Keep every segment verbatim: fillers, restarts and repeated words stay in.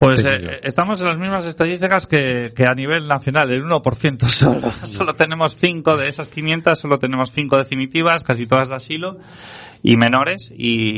Pues eh, estamos en las mismas estadísticas que, que a nivel nacional, el uno por ciento solo. Solo tenemos cinco de esas quinientas, solo tenemos cinco definitivas, casi todas de asilo y menores,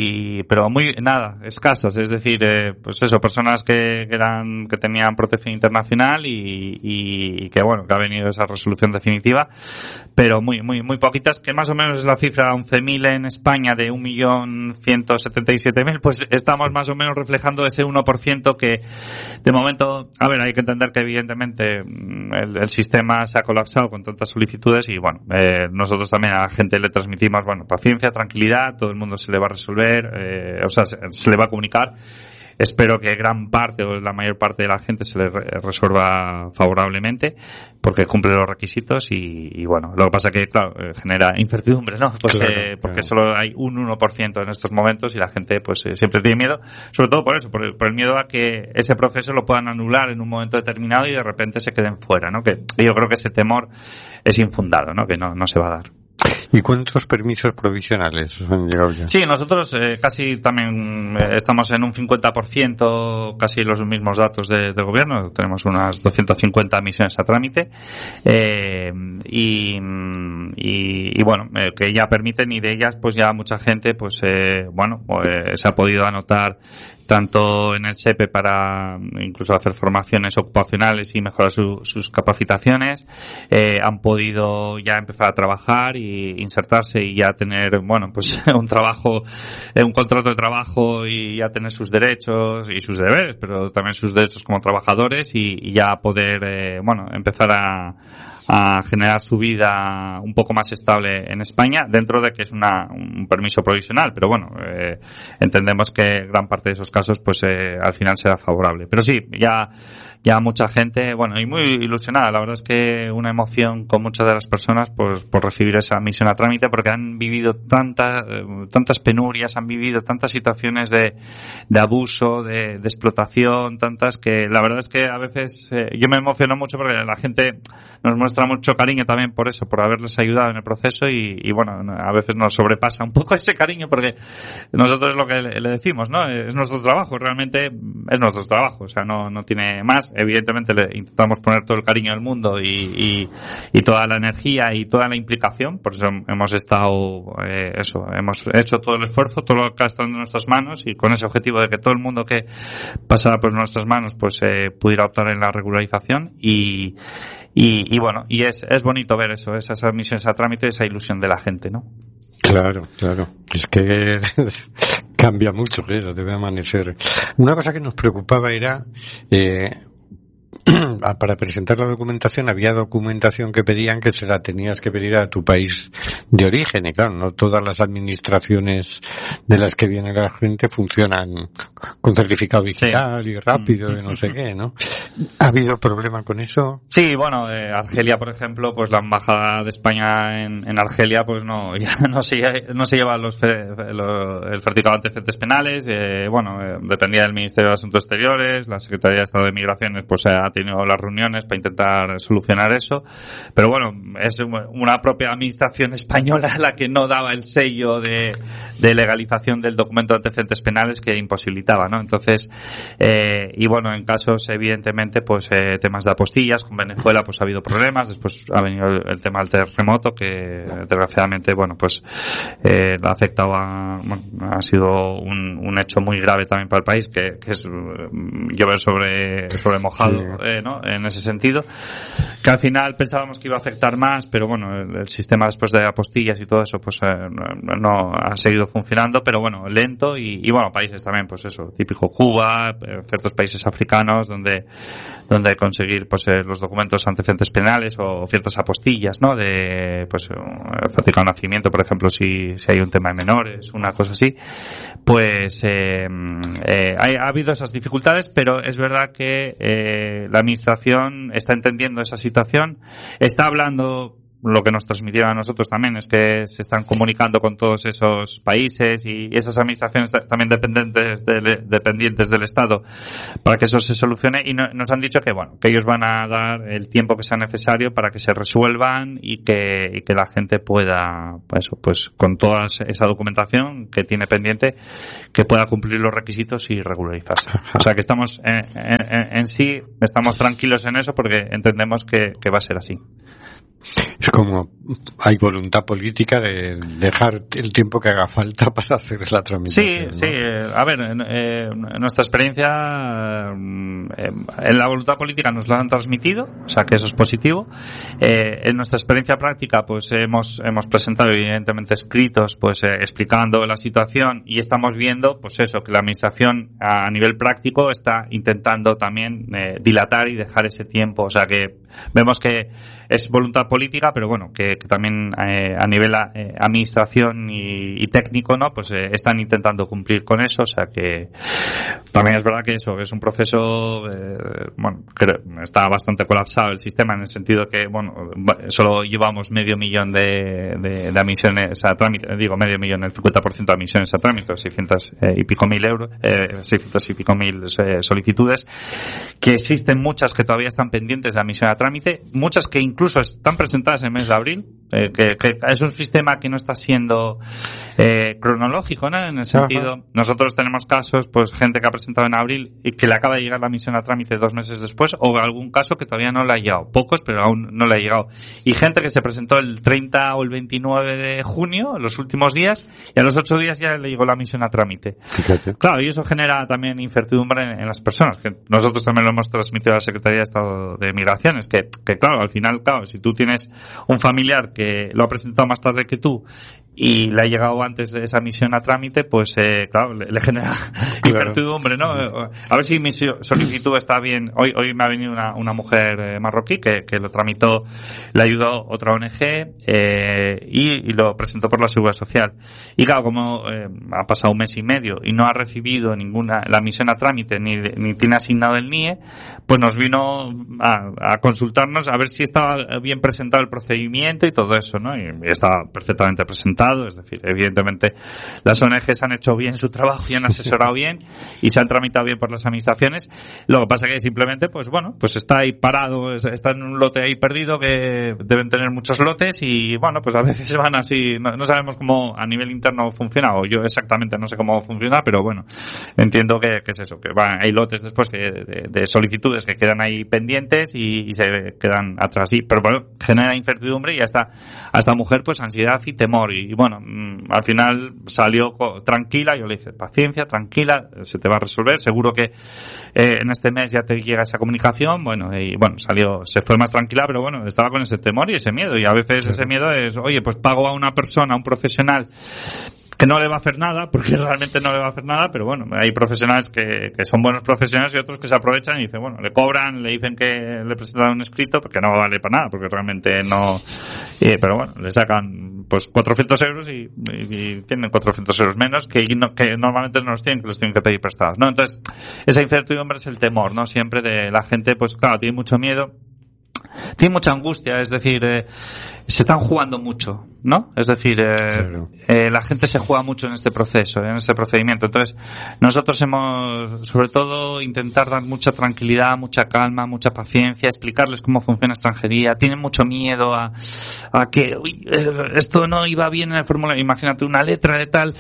y pero muy nada, escasas, es decir, eh, pues eso, personas que, que eran que tenían protección internacional y, y, y que bueno, que ha venido esa resolución definitiva, pero muy muy muy poquitas, que más o menos es la cifra once mil en España de un millón ciento setenta y siete mil, pues estamos más o menos reflejando ese uno por ciento que de momento, a ver, hay que entender que evidentemente el, el sistema se ha colapsado con tantas solicitudes y bueno, eh, nosotros también a la gente le transmitimos, bueno, paciencia, tranquilidad, todo el mundo se le va a resolver, eh, o sea, se, se le va a comunicar. Espero que gran parte o la mayor parte de la gente se le re- resuelva favorablemente porque cumple los requisitos y, y bueno, lo que pasa que, claro, eh, genera incertidumbre, ¿no? Pues, claro, eh, porque claro. Solo hay un uno por ciento en estos momentos y la gente pues eh, siempre tiene miedo, sobre todo por eso, por el, por el miedo a que ese proceso lo puedan anular en un momento determinado y de repente se queden fuera, ¿no? Que yo creo que ese temor es infundado, ¿no? Que no, no se va a dar. ¿Y cuántos permisos provisionales os han llegado ya? Sí, nosotros eh, casi también eh, estamos en un cincuenta por ciento, casi los mismos datos de, del gobierno. Tenemos unas doscientas cincuenta misiones a trámite eh, y, y, y bueno, eh, que ya permiten, y de ellas pues ya mucha gente pues eh, bueno, eh, se ha podido anotar tanto en el S E P E para incluso hacer formaciones ocupacionales y mejorar su, sus capacitaciones, eh, han podido ya empezar a trabajar y insertarse y ya tener, bueno, pues un trabajo, un contrato de trabajo y ya tener sus derechos y sus deberes, pero también sus derechos como trabajadores y, y ya poder, eh, bueno, empezar a a generar su vida un poco más estable en España, dentro de que es una, un permiso provisional, pero bueno, eh, entendemos que gran parte de esos casos pues eh, al final será favorable. Pero sí, ya ya mucha gente, bueno, y muy ilusionada, la verdad es que una emoción con muchas de las personas pues por recibir esa misión a trámite, porque han vivido tantas tantas penurias, han vivido tantas situaciones de, de abuso, de, de explotación, tantas que la verdad es que a veces eh, yo me emociono mucho porque la gente nos muestra mucho cariño también por eso, por haberles ayudado en el proceso y, y bueno, a veces nos sobrepasa un poco ese cariño porque nosotros es lo que le, le decimos, ¿no? Es nuestro trabajo, realmente es nuestro trabajo, o sea, no, no tiene más. Evidentemente le intentamos poner todo el cariño del mundo y, y, y toda la energía y toda la implicación, por eso hemos estado, eh, eso, hemos hecho todo el esfuerzo, todo lo que ha estado en nuestras manos y con ese objetivo de que todo el mundo que pasara por nuestras manos pues eh, pudiera optar en la regularización y Y, y bueno, y es, es bonito ver eso, esas admisiones a trámite, esa ilusión de la gente, ¿no? Claro, claro. Es que cambia mucho, claro, debe amanecer. Una cosa que nos preocupaba era, eh, para presentar la documentación había documentación que pedían que se la tenías que pedir a tu país de origen y claro, no todas las administraciones de las que viene la gente funcionan con certificado digital sí. y rápido y no sé qué, ¿no? ¿Ha habido problema con eso? Sí, bueno, eh, Argelia, por ejemplo, pues la embajada de España en, en Argelia pues no ya no se no se lleva los, los el certificado de antecedentes penales, eh, bueno, eh, dependía del Ministerio de Asuntos Exteriores, la Secretaría de Estado de Migraciones pues ha tenido las reuniones para intentar solucionar eso, pero bueno, es una propia administración española la que no daba el sello de, de legalización del documento de antecedentes penales que imposibilitaba, ¿no? Entonces, eh, y bueno, en casos evidentemente pues eh, temas de apostillas, con Venezuela pues ha habido problemas, después ha venido el, el tema del terremoto que desgraciadamente, bueno, pues eh, ha afectado a, bueno, ha sido un, un hecho muy grave también para el país, que, que es llover sobre, sobre mojado, sí. eh, ¿no? En ese sentido, que al final pensábamos que iba a afectar más, pero bueno, el, el sistema después de apostillas y todo eso pues eh, no, no ha seguido funcionando, pero bueno, lento y, y bueno, países también, pues eso, típico Cuba, eh, ciertos países africanos donde donde conseguir pues eh, los documentos antecedentes penales o ciertas apostillas, ¿no? De pues certificado de nacimiento, por ejemplo, si si hay un tema de menores, una cosa así, pues eh, eh, hay, ha habido esas dificultades, pero es verdad que eh, la administración está entendiendo esa situación, está hablando lo que nos transmitieron a nosotros también es que se están comunicando con todos esos países y esas administraciones también dependientes del, dependientes del Estado para que eso se solucione, y no, nos han dicho que bueno, que ellos van a dar el tiempo que sea necesario para que se resuelvan y que, y que la gente pueda, pues, pues con toda esa documentación que tiene pendiente, que pueda cumplir los requisitos y regularizarse. O sea que estamos en, en, en sí, estamos tranquilos en eso porque entendemos que, que va a ser así. Es como hay voluntad política de dejar el tiempo que haga falta para hacer la tramitación. Sí, ¿no? sí. A ver, eh, nuestra experiencia eh, en la voluntad política nos la han transmitido, o sea que eso es positivo. Eh, en nuestra experiencia práctica, pues hemos hemos presentado evidentemente escritos, pues eh, explicando la situación, y estamos viendo, pues eso, que la administración a nivel práctico está intentando también eh, dilatar y dejar ese tiempo, o sea que vemos que es voluntad política, pero bueno, que, que también eh, a nivel eh, administración y, y técnico, ¿no? Pues eh, están intentando cumplir con eso, o sea que también es verdad que eso que es un proceso, eh, bueno, creo, está bastante colapsado el sistema en el sentido que, bueno, solo llevamos medio millón de, de, de admisiones a trámite, digo medio millón, el cincuenta por ciento de admisiones a trámite, seiscientos eh, y pico mil euros, eh, seiscientos y pico mil eh, solicitudes, que existen muchas que todavía están pendientes de admisión a trámite, muchas que incluso están presentadas en el mes de abril, eh, que, que es un sistema que no está siendo eh, cronológico, ¿no? En el sentido, Ajá. nosotros tenemos casos, pues gente que ha presentado en abril y que le acaba de llegar la admisión a trámite dos meses después, o algún caso que todavía no le ha llegado, pocos, pero aún no le ha llegado, y gente que se presentó el treinta o el veintinueve de junio, los últimos días, y a los ocho días ya le llegó la admisión a trámite. Fíjate. Claro, y eso genera también incertidumbre en, en las personas, que nosotros también lo hemos transmitido a la Secretaría de Estado de Migraciones, que, que claro, al final, claro, si tú tienes un familiar que lo ha presentado más tarde que tú y le ha llegado antes de esa admisión a trámite, pues eh, claro, le, le genera claro. incertidumbre, ¿no? A ver si mi solicitud está bien. Hoy hoy me ha venido una, una mujer eh, marroquí que, que lo tramitó, le ayudó otra O N G eh, y, y lo presentó por la Seguridad Social. Y claro, como eh, ha pasado un mes y medio y no ha recibido ninguna la admisión a trámite ni, ni tiene asignado el N I E, pues nos vino a, a consultarnos a ver si estaba bien presentado el procedimiento y todo eso, ¿no? Y estaba perfectamente presentado. Es decir, evidentemente las O N Ges han hecho bien su trabajo y han asesorado bien y se han tramitado bien por las administraciones. Lo que pasa que simplemente, pues bueno, pues está ahí parado, está en un lote ahí perdido que deben tener muchos lotes y bueno, pues a veces van así, no, no sabemos cómo a nivel interno funciona, o yo exactamente no sé cómo funciona, pero bueno, entiendo que, que es eso, que van, hay lotes después que, de, de solicitudes que quedan ahí pendientes y, y se quedan atrás, sí, pero bueno, genera incertidumbre y hasta a esta mujer pues ansiedad y temor y, y bueno, al final salió tranquila, yo le dije paciencia, tranquila, se te va a resolver, seguro que eh, en este mes ya te llega esa comunicación, bueno, y bueno, salió, se fue más tranquila, pero bueno, estaba con ese temor y ese miedo, y a veces sí. ese miedo es, oye, pues pago a una persona, a un profesional que no le va a hacer nada, porque realmente no le va a hacer nada, pero bueno, hay profesionales que, que son buenos profesionales y otros que se aprovechan y dicen, bueno, le cobran, le dicen que le presentan un escrito, porque no vale para nada, porque realmente no, eh, pero bueno, le sacan pues cuatrocientos euros y, y, y tienen cuatrocientos euros menos que, no, que normalmente no los tienen, que los tienen que pedir prestados, ¿no? Entonces, esa incertidumbre es el temor, ¿no? Siempre de la gente, pues claro, tiene mucho miedo, tiene mucha angustia, es decir, eh, se están jugando mucho, ¿no? Es decir, eh, claro. eh, la gente se juega mucho en este proceso, en este procedimiento. Entonces, nosotros hemos, sobre todo, intentar dar mucha tranquilidad, mucha calma, mucha paciencia, explicarles cómo funciona extranjería. Tienen mucho miedo a, a que, uy, eh, esto no iba bien en el formulario. Imagínate una letra de tal,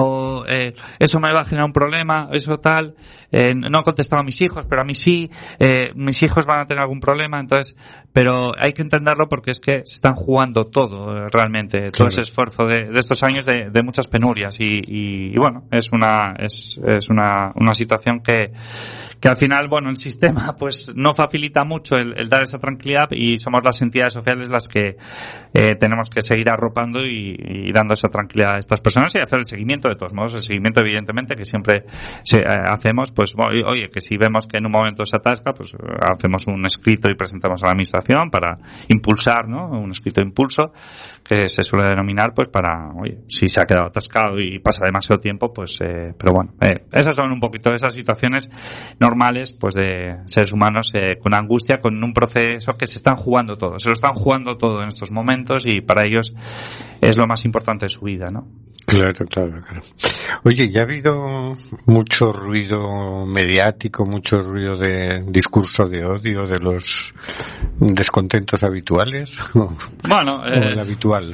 o eh, eso me va a generar un problema, eso tal. Eh, no han contestado a mis hijos, pero a mí sí. Eh, mis hijos van a tener algún problema, entonces, pero hay que entenderlo porque es que se están jugando todo realmente, claro. todo ese esfuerzo de, de estos años de, de muchas penurias y, y, y bueno, es una es, es una, una situación que que al final, bueno, el sistema pues no facilita mucho el, el dar esa tranquilidad y somos las entidades sociales las que eh, tenemos que seguir arropando y, y dando esa tranquilidad a estas personas y hacer el seguimiento de todos modos, el seguimiento evidentemente que siempre se, eh, hacemos, pues oye, que si vemos que en un momento se atasca, pues hacemos un escrito y presentamos a la administración para impulsar, ¿no? Un escrito de impulso que se suele denominar pues para, oye, si se ha quedado atascado y pasa demasiado tiempo, pues, eh, pero bueno, eh, esas son un poquito esas situaciones. No normales, pues de seres humanos eh, con angustia, con un proceso que se están jugando todo, se lo están jugando todo en estos momentos y para ellos es lo más importante de su vida, ¿no? Claro, claro, claro. Oye, ¿ya ha habido mucho ruido mediático, mucho ruido de discurso de odio de los descontentos habituales? Bueno, eh... o el habitual.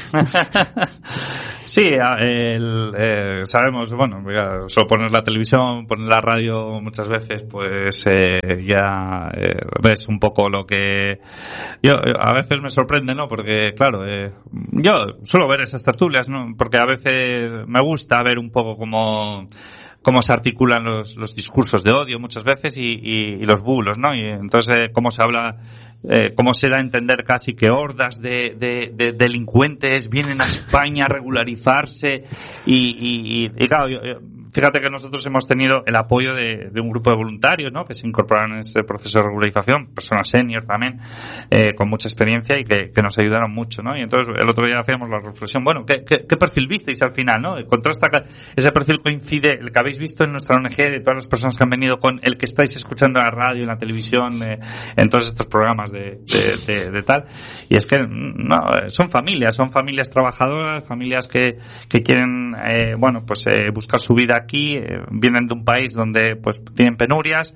Sí, el, eh, sabemos, bueno, solo poner la televisión, poner la radio muchas veces, pues eh, ya eh, ves un poco lo que yo a veces me sorprende, ¿no? Porque claro, eh, yo suelo ver esas tertulias, ¿no? Porque a veces me gusta ver un poco cómo cómo se articulan los, los discursos de odio muchas veces y, y, y los bulos, ¿no? Y entonces eh, cómo se habla, eh, cómo se da a entender casi que hordas de, de, de delincuentes vienen a España a regularizarse y, y, y, y claro, yo, yo, fíjate que nosotros hemos tenido el apoyo de, de un grupo de voluntarios, ¿no? Que se incorporaron en este proceso de regularización, personas senior también, eh, con mucha experiencia y que, que nos ayudaron mucho, ¿no? Y entonces el otro día hacíamos la reflexión, bueno, ¿qué, qué, qué perfil visteis al final, no? Contrasta, ese perfil coincide, el que habéis visto en nuestra O N G, de todas las personas que han venido, con el que estáis escuchando en la radio, en la televisión, eh, en todos estos programas de, de, de, de tal. Y es que, no, son familias, son familias trabajadoras, familias que, que quieren, eh, bueno, pues eh, buscar su vida aquí, eh, vienen de un país donde pues tienen penurias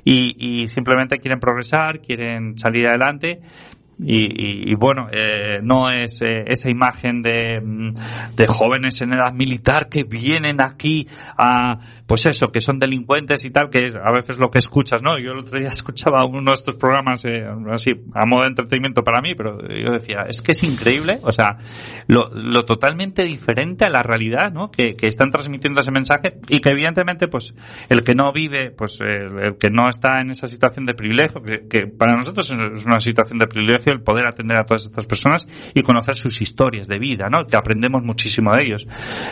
y, y simplemente quieren progresar, quieren salir adelante. Y, y, y bueno, eh, no es eh, esa imagen de, de jóvenes en edad militar que vienen aquí a, pues eso, que son delincuentes y tal, que es a veces lo que escuchas, ¿no? Yo el otro día escuchaba uno de estos programas, eh, así, a modo de entretenimiento para mí, pero yo decía, es que es increíble, o sea, lo, lo totalmente diferente a la realidad, ¿no? Que, que están transmitiendo ese mensaje y que evidentemente, pues, el que no vive, pues, el, el que no está en esa situación de privilegio, que, que para nosotros es una situación de privilegio, el poder atender a todas estas personas y conocer sus historias de vida, ¿no? Que aprendemos muchísimo de ellos.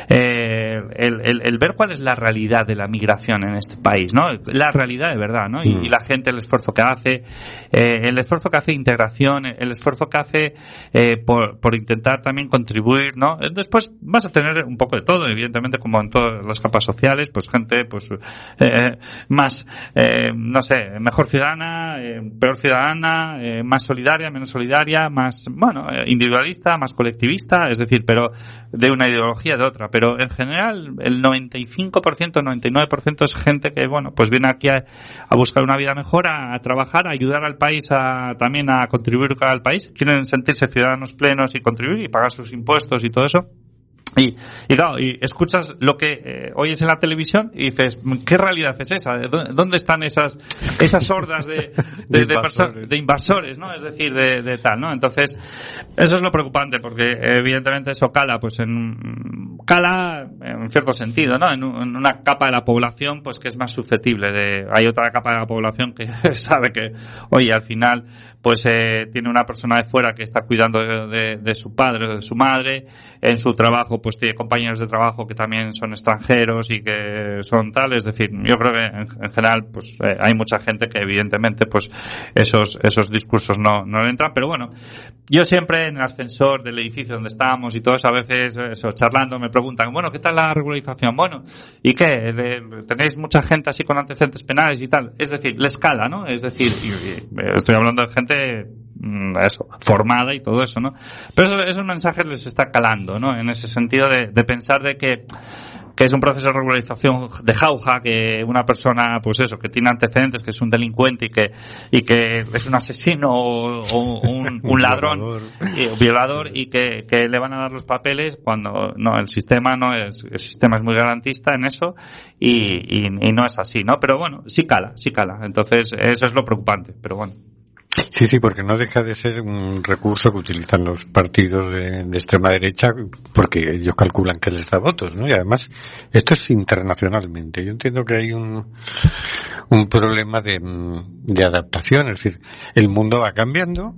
Eh, el, el, el ver cuál es la realidad de la migración en este país, ¿no? La realidad de verdad, ¿no? Y, y la gente, el esfuerzo que hace, eh, el esfuerzo que hace de integración, el esfuerzo que hace eh, por, por intentar también contribuir, ¿no? Después vas a tener un poco de todo, evidentemente, como en todas las capas sociales, pues gente, pues, eh, más, eh, no sé, mejor ciudadana, eh, peor ciudadana, eh, más solidaria, menos solidaria, más, bueno, individualista, más colectivista, es decir, pero de una ideología de otra, pero en general el noventa y cinco por ciento, noventa y nueve por ciento es gente que, bueno, pues viene aquí a, a buscar una vida mejor, a, a trabajar, a ayudar al país, a, también a contribuir al país, quieren sentirse ciudadanos plenos y contribuir y pagar sus impuestos y todo eso. Y, y claro, y escuchas lo que eh, oyes en la televisión y dices, ¿qué realidad es esa? ¿Dónde están esas esas hordas de de, de, de, invasores. de invasores, ¿no? Es decir, de, de tal, ¿no? Entonces, eso es lo preocupante, porque evidentemente eso cala, pues en cala en cierto sentido, ¿no? En, un, en una capa de la población, pues que es más susceptible de, hay otra capa de la población que sabe que, oye, al final, pues eh, tiene una persona de fuera que está cuidando de, de, de su padre o de su madre, en su trabajo pues tiene compañeros de trabajo que también son extranjeros y que son tal, es decir, yo creo que en, en general pues eh, hay mucha gente que evidentemente pues esos esos discursos no no le entran, pero bueno, yo siempre en el ascensor del edificio donde estábamos y todo eso, a veces eso, charlando me preguntan, bueno, ¿qué tal la regularización? Bueno, ¿y qué? ¿Tenéis mucha gente así con antecedentes penales y tal? Es decir, la escala, ¿no? Es decir, y, y, estoy hablando de gente eso, formada y todo eso, ¿no? Pero eso, esos mensajes les está calando, ¿no? En ese sentido de, de pensar de que que es un proceso de regularización de jauja, que una persona, pues eso, que tiene antecedentes, que es un delincuente y que y que es un asesino o, o un, un ladrón, violador. Y, violador y que, que le van a dar los papeles cuando no, el sistema no es, el sistema es muy garantista en eso y, y, y no es así, ¿no? Pero bueno, sí cala, sí cala. Entonces, eso es lo preocupante, pero bueno. Sí, sí, porque no deja de ser un recurso que utilizan los partidos de, de extrema derecha porque ellos calculan que les da votos, ¿no? Y además, esto es internacionalmente. Yo entiendo que hay un, un problema de, de adaptación, es decir, el mundo va cambiando.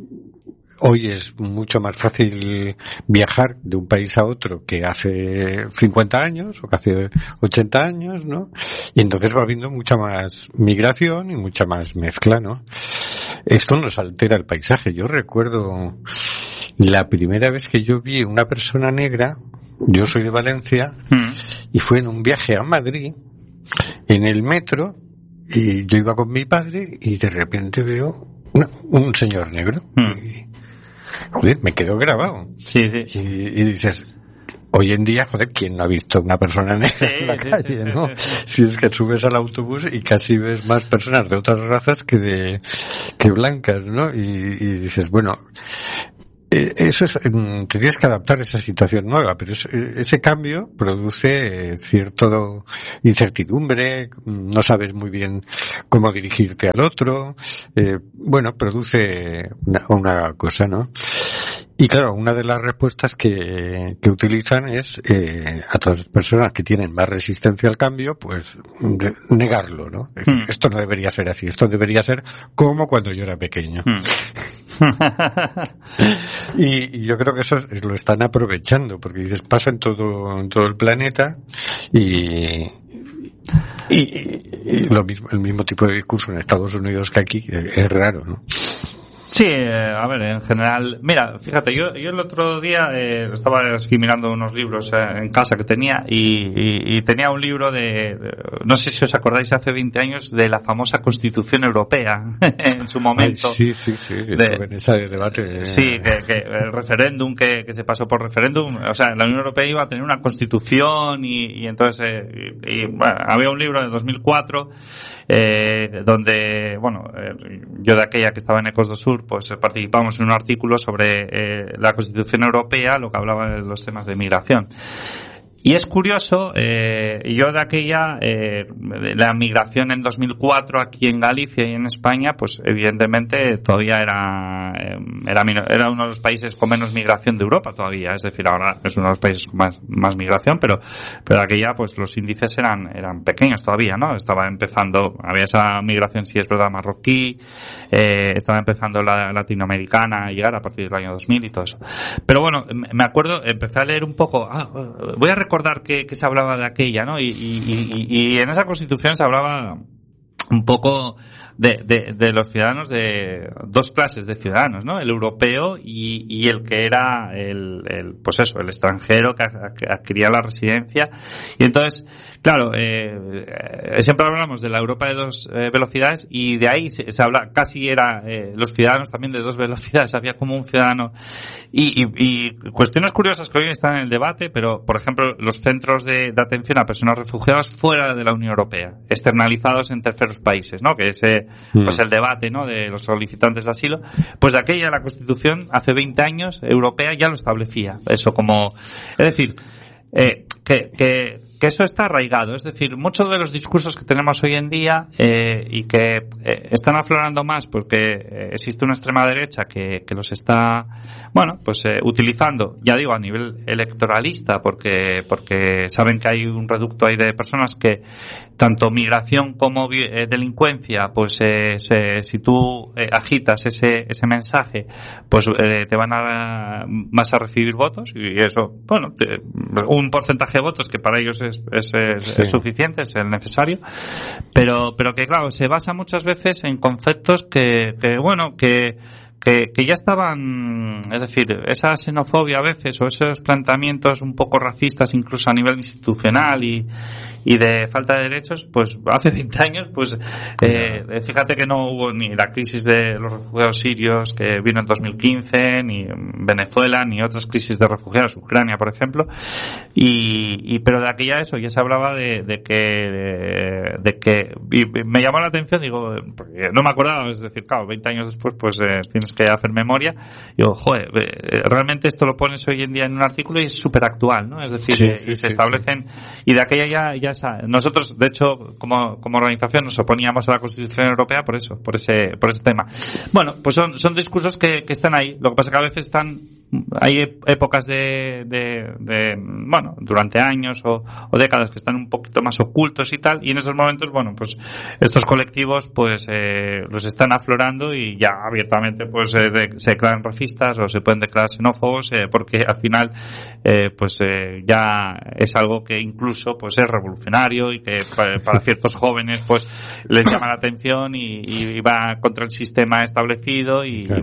Hoy es mucho más fácil viajar de un país a otro que hace cincuenta años o que hace ochenta años, ¿no? Y entonces va habiendo mucha más migración y mucha más mezcla, ¿no? Esto nos altera el paisaje. Yo recuerdo la primera vez que yo vi una persona negra, yo soy de Valencia, mm. y fue en un viaje a Madrid, en el metro, y yo iba con mi padre y de repente veo una, un señor negro. Mm. Y, joder, me quedó grabado. Sí, sí. Y, y dices, hoy en día, joder, ¿quién no ha visto una persona negra sí, en la sí, calle, sí, no? Sí, sí, sí. Si es que subes al autobús y casi ves más personas de otras razas que de que blancas, ¿no? Y, y dices, bueno, eh, eso es, te tienes que adaptar a esa situación nueva, pero es, ese cambio produce cierto incertidumbre, no sabes muy bien cómo dirigirte al otro, eh, bueno, produce una, una cosa, ¿no? Y claro, una de las respuestas que, que utilizan es eh, a todas las personas que tienen más resistencia al cambio, pues de, negarlo, ¿no? Es decir, mm. esto no debería ser así, esto debería ser como cuando yo era pequeño. Mm. y, y yo creo que eso es, lo están aprovechando, porque dices, pasa en todo, en todo el planeta y... Y, y, y lo mismo, el mismo tipo de discurso en Estados Unidos que aquí es raro, ¿no? Sí, eh, a ver, en general, mira, fíjate, yo, yo el otro día eh, estaba aquí mirando unos libros eh, en casa que tenía y, y, y tenía un libro de, de, no sé si os acordáis, hace veinte años de la famosa Constitución Europea en su momento. Ay, sí, sí, sí, de, en ese debate. Sí, que, que el referéndum que, que se pasó por referéndum, o sea, la Unión Europea iba a tener una Constitución y, y entonces, eh, y, y, bueno, había un libro de dos mil cuatro eh, donde, bueno, eh, yo de aquella que estaba en Ecos do Sur, pues participamos en un artículo sobre eh, la Constitución Europea, lo que hablaba de los temas de migración. Y es curioso, eh, yo de aquella, eh, la migración en dos mil cuatro aquí en Galicia y en España, pues evidentemente todavía era, eh, era, era uno de los países con menos migración de Europa todavía, es decir, ahora es uno de los países con más, más migración, pero, pero aquella, pues los índices eran, eran pequeños todavía, ¿no? Estaba empezando, había esa migración, sí es verdad, marroquí, eh, estaba empezando la latinoamericana a llegar a partir del año dos mil y todo eso. Pero bueno, me acuerdo, empecé a leer un poco, ah, voy a recordar recordar que, que se hablaba de aquella, ¿no? Y, y, y, y en esa Constitución se hablaba un poco de, de, de los ciudadanos, de dos clases de ciudadanos, ¿no? El europeo y, y el que era el, el, pues eso, el extranjero que adquiría la residencia. Y entonces, claro, eh, siempre hablamos de la Europa de dos eh, velocidades y de ahí se, se habla, casi era eh, los ciudadanos también de dos velocidades, había como un ciudadano y, y, y cuestiones curiosas que hoy están en el debate, pero por ejemplo los centros de, de atención a personas refugiadas fuera de la Unión Europea, externalizados en terceros países, ¿no? Que ese, mm. pues el debate, ¿no? De los solicitantes de asilo, pues de aquella la Constitución hace veinte años europea ya lo establecía, eso como, es decir, eh, que, que que eso está arraigado, es decir, muchos de los discursos que tenemos hoy en día eh, y que eh, están aflorando más porque eh, existe una extrema derecha que, que los está, bueno, pues eh, utilizando, ya digo, a nivel electoralista, porque porque saben que hay un reducto ahí de personas que tanto migración como eh, delincuencia, pues eh, se, si tú eh, agitas ese ese mensaje, pues eh, te van a vas a recibir votos y eso, bueno, te, un porcentaje de votos que para ellos es Es, es, sí. es suficiente, es el necesario, pero pero que claro, se basa muchas veces en conceptos que, que bueno, que Que, que ya estaban, es decir, esa xenofobia a veces o esos planteamientos un poco racistas incluso a nivel institucional y, y de falta de derechos, pues hace veinte años, pues eh, fíjate que no hubo ni la crisis de los refugiados sirios que vino en dos mil quince, ni Venezuela, ni otras crisis de refugiados, Ucrania por ejemplo, y, y pero de aquella eso ya se hablaba de, de que de, de que y me llamó la atención, digo, porque no me acordaba, es decir, claro, veinte años después pues eh, tienes que hacer memoria. Digo, joder, realmente esto lo pones hoy en día en un artículo y es súper actual, ¿no? Es decir, sí, sí, y se sí, establecen, sí. Y de aquella ya, ya nosotros, de hecho, como, como organización nos oponíamos a la Constitución Europea por eso, por ese, por ese tema. Bueno, pues son, son discursos que, que están ahí. Lo que pasa es que a veces están, hay épocas de, de, de bueno, durante años o, o décadas que están un poquito más ocultos y tal, y en esos momentos, bueno, pues estos colectivos, pues, eh, los están aflorando y ya abiertamente, pues, pues eh, de, se declaran racistas o se pueden declarar xenófobos eh, porque al final eh, pues eh, ya es algo que incluso pues es revolucionario y que para, para ciertos jóvenes pues les llama la atención y, y va contra el sistema establecido y, claro. y bueno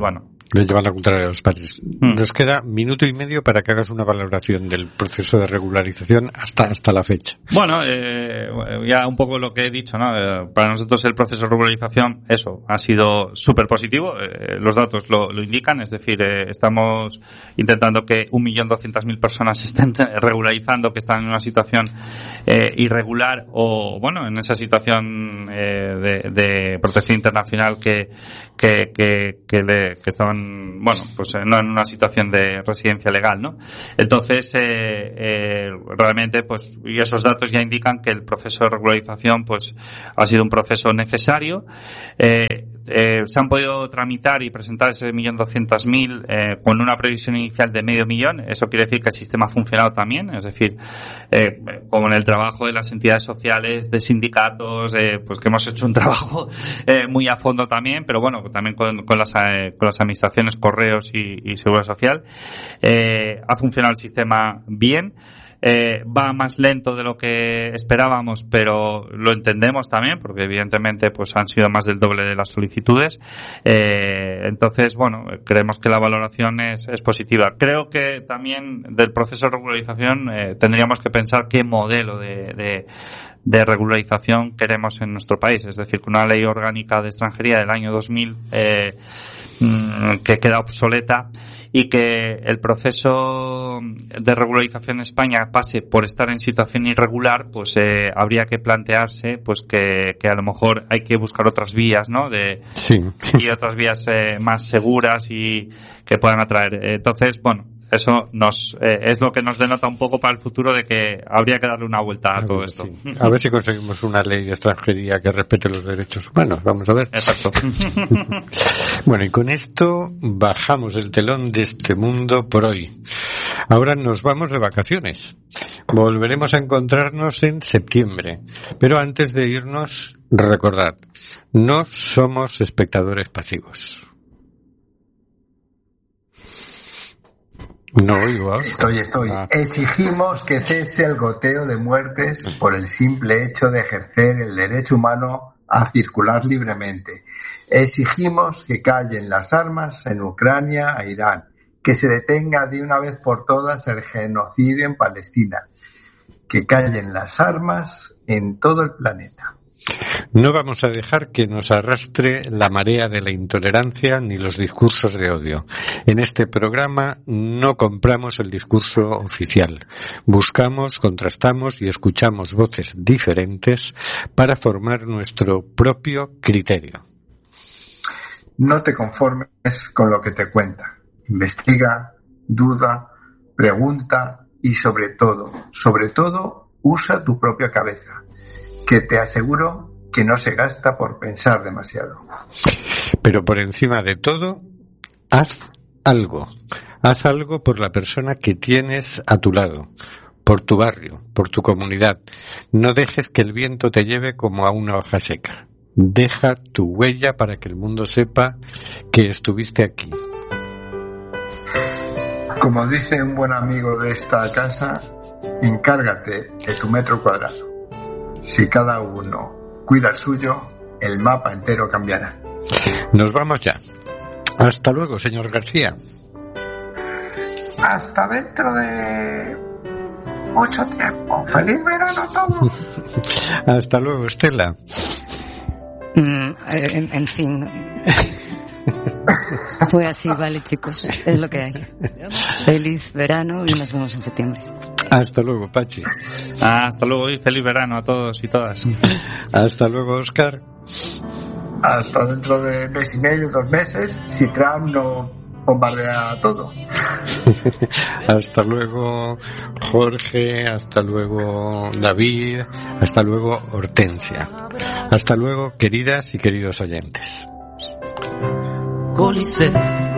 le llevan la contraria a los padres. Mm. Nos queda minuto y medio para que hagas una valoración del proceso de regularización hasta hasta la fecha. Bueno, eh, ya un poco lo que he dicho, ¿no? Eh, para nosotros el proceso de regularización, eso, ha sido súper positivo. Eh, los datos lo, lo indican, es decir, eh, estamos intentando que un millón doscientas mil personas estén regularizando, que están en una situación eh, irregular o, bueno, en esa situación eh, de, de protección internacional que que que que, le, que estaban, bueno, pues eh, no en una situación de residencia legal, ¿no? Entonces, eh, eh, realmente, pues, y esos datos ya indican que el proceso de regularización, pues, ha sido un proceso necesario. Eh, eh, se han podido tramitar y presentar ese millón doscientas mil eh, con una previsión inicial de medio millón. Eso quiere decir que el sistema ha funcionado también, es decir, eh, como en el trabajo de las entidades sociales, de sindicatos, eh, pues que hemos hecho un trabajo eh, muy a fondo también, pero bueno, también con, con las eh, con las administraciones, correos y, y seguridad social. Eh, ha funcionado el sistema bien. Eh, va más lento de lo que esperábamos, pero lo entendemos también, porque evidentemente pues han sido más del doble de las solicitudes. Eh, entonces, bueno, creemos que la valoración es, es positiva. Creo que también del proceso de regularización eh, tendríamos que pensar qué modelo de, de de regularización queremos en nuestro país. Es decir, con una ley orgánica de extranjería del año dos mil eh, que queda obsoleta y que el proceso de regularización en España pase por estar en situación irregular, pues eh, habría que plantearse pues que, que a lo mejor hay que buscar otras vías, ¿no? De, sí. Y otras vías eh, más seguras y que puedan atraer. Entonces, bueno, eso nos eh, es lo que nos denota un poco para el futuro de que habría que darle una vuelta a, a todo ver, esto. Sí. A ver si conseguimos una ley de extranjería que respete los derechos humanos. Vamos a ver. Exacto. Bueno, y con esto bajamos el telón de este mundo por hoy. Ahora nos vamos de vacaciones. Volveremos a encontrarnos en septiembre. Pero antes de irnos, recordad, no somos espectadores pasivos. No oigo. Estoy, estoy. Ah. Exigimos que cese el goteo de muertes por el simple hecho de ejercer el derecho humano a circular libremente. Exigimos que callen las armas en Ucrania e Irán, que se detenga de una vez por todas el genocidio en Palestina, que callen las armas en todo el planeta. No vamos a dejar que nos arrastre la marea de la intolerancia ni los discursos de odio. En este programa no compramos el discurso oficial. Buscamos, contrastamos y escuchamos voces diferentes para formar nuestro propio criterio. No te conformes con lo que te cuentan. Investiga, duda, pregunta y sobre todo, sobre todo, usa tu propia cabeza, que te aseguro que no se gasta por pensar demasiado. Pero por encima de todo, haz algo. Haz algo por la persona que tienes a tu lado, por tu barrio, por tu comunidad. No dejes que el viento te lleve como a una hoja seca. Deja tu huella para que el mundo sepa que estuviste aquí. Como dice un buen amigo de esta casa, encárgate de tu metro cuadrado. Si cada uno cuida el suyo, el mapa entero cambiará. Nos vamos ya. Hasta luego, señor García. Hasta dentro de mucho tiempo. ¡Feliz verano a todos! Hasta luego, Estela. Mm, en, en fin. Fue así, vale, chicos. Es lo que hay. Feliz verano y nos vemos en septiembre. Hasta luego, Pachi. Hasta luego y feliz verano a todos y todas. Hasta luego, Óscar. Hasta dentro de mes y medio, dos meses, si Trump no bombardea todo. Hasta luego, Jorge. Hasta luego, David. Hasta luego, Hortensia. Hasta luego, queridas y queridos oyentes. Coliseo